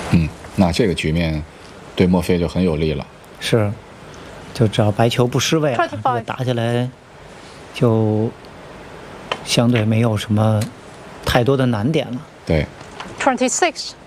那这个局面对墨菲就很有利了。 是，就只要白球不失位，这个打起来就相对没有什么太多的难点了。 对。 26.